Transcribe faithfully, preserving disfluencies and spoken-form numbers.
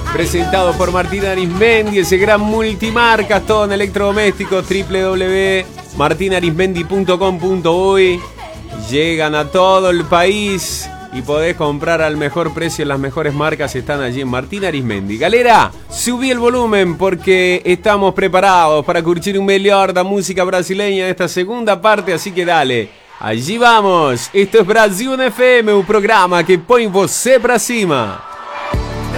presentado por Martín Arismendi, ese gran multimarcas, todo en electrodomésticos, doble u doble u doble u punto martin arismendi punto com punto uy. Llegan a todo el país y podés comprar al mejor precio. Las mejores marcas están allí en Martín Arismendi. Galera, subí el volumen porque estamos preparados para curtir un melhor da música brasileña en esta segunda parte, así que dale, allí vamos. Esto es Brasil F M, un programa que põe você pra cima.